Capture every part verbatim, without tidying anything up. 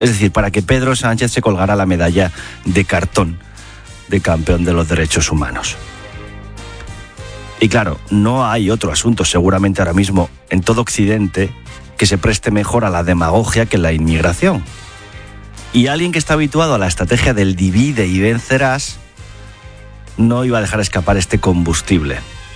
Es decir, para que Pedro Sánchez se colgara la medalla de cartón de campeón de los derechos humanos. Y claro, no hay otro asunto seguramente ahora mismo en todo Occidente que se preste mejor a la demagogia que la inmigración. Y alguien que está habituado a la estrategia del divide y vencerás no iba a dejar escapar este combustible.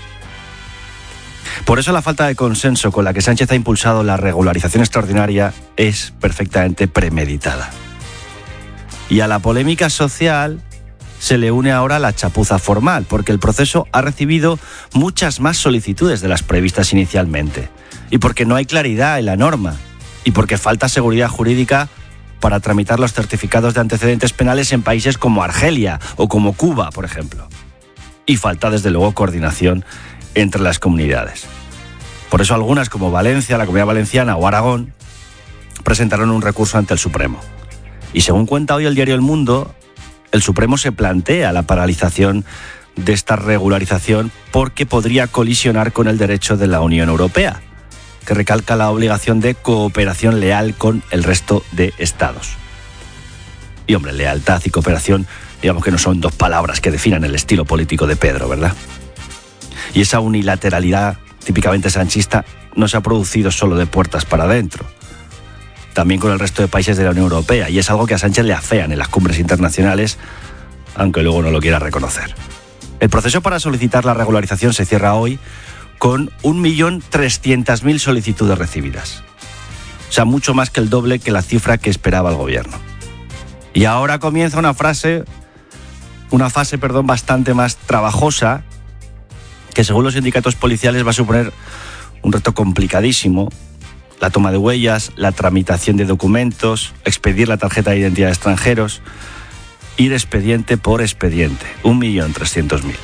Por eso la falta de consenso con la que Sánchez ha impulsado la regularización extraordinaria es perfectamente premeditada. Y a la polémica social se le une ahora la chapuza formal, porque el proceso ha recibido muchas más solicitudes de las previstas inicialmente, y porque no hay claridad en la norma, y porque falta seguridad jurídica para tramitar los certificados de antecedentes penales en países como Argelia o como Cuba, por ejemplo. Y falta, desde luego, coordinación entre las comunidades. Por eso algunas, como Valencia, la Comunidad Valenciana o Aragón, presentaron un recurso ante el Supremo. Y según cuenta hoy el diario El Mundo, el Supremo se plantea la paralización de esta regularización porque podría colisionar con el derecho de la Unión Europea, que recalca la obligación de cooperación leal con el resto de estados. Y hombre, lealtad y cooperación, digamos que no son dos palabras que definan el estilo político de Pedro, ¿verdad? Y esa unilateralidad típicamente sanchista no se ha producido solo de puertas para adentro, también con el resto de países de la Unión Europea, y es algo que a Sánchez le afean en las cumbres internacionales, aunque luego no lo quiera reconocer. El proceso para solicitar la regularización se cierra hoy con un millón trescientas mil solicitudes recibidas. O sea, mucho más que el doble que la cifra que esperaba el gobierno. Y ahora comienza una frase, una fase, perdón, bastante más trabajosa, que según los sindicatos policiales va a suponer un reto complicadísimo: la toma de huellas, la tramitación de documentos, expedir la tarjeta de identidad de extranjeros, ir expediente por expediente, un millón trescientos mil.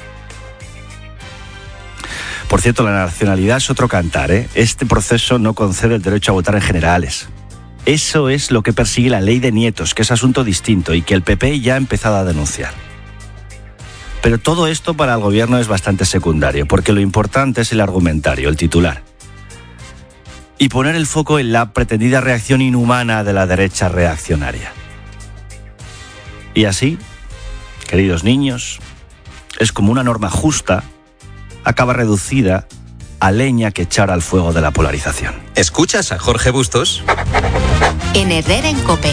Por cierto, la nacionalidad es otro cantar, ¿eh? Este proceso no concede el derecho a votar en generales. Eso es lo que persigue la ley de nietos, que es asunto distinto y que el P P ya ha empezado a denunciar. Pero todo esto para el gobierno es bastante secundario, porque lo importante es el argumentario, el titular. Y poner el foco en la pretendida reacción inhumana de la derecha reaccionaria. Y así, queridos niños, es como una norma justa acaba reducida a leña que echar al fuego de la polarización. ¿Escuchas a Jorge Bustos? En Herrera en COPE.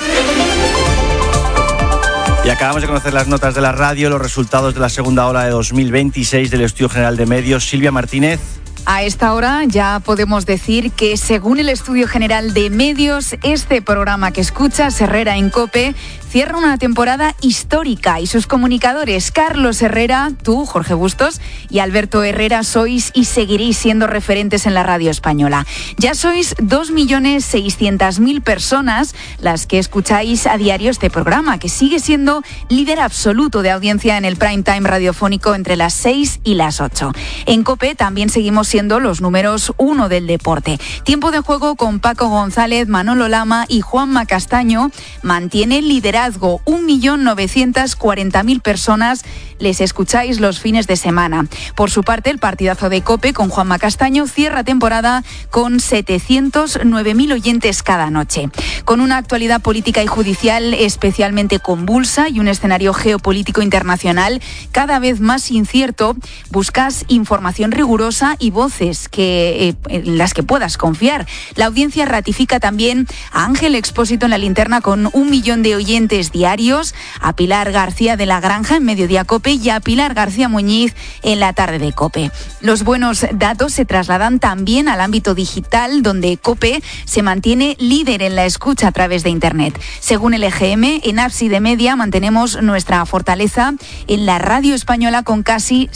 Y acabamos de conocer las notas de la radio, los resultados de la segunda ola de dos mil veintiséis del Estudio General de Medios. Silvia Martínez. A esta hora ya podemos decir que, según el Estudio General de Medios, este programa que escuchas, Herrera en COPE, cierra una temporada histórica y sus comunicadores Carlos Herrera, tú, Jorge Bustos, y Alberto Herrera sois y seguiréis siendo referentes en la radio española. Ya sois dos millones seiscientas mil personas las que escucháis a diario este programa, que sigue siendo líder absoluto de audiencia en el prime time radiofónico entre las seis y las ocho. En COPE también seguimos siendo los números uno del deporte. Tiempo de Juego con Paco González, Manolo Lama y Juanma Castaño mantiene liderazgo. un millón novecientas cuarenta mil personas les escucháis los fines de semana. Por su parte, el partidazo de COPE con Juanma Castaño cierra temporada con setecientos nueve mil oyentes cada noche. Con una actualidad política y judicial especialmente convulsa y un escenario geopolítico internacional cada vez más incierto, buscas información rigurosa y voces que, eh, en las que puedas confiar. La audiencia ratifica también a Ángel Expósito en la linterna con un millón de oyentes diarios, a Pilar García de la Granja en Mediodía COPE y a Pilar García Muñiz en la tarde de COPE. Los buenos datos se trasladan también al ámbito digital, donde COPE se mantiene líder en la escucha a través de Internet. Según el E G M, en Ábside Media mantenemos nuestra fortaleza en la radio española con casi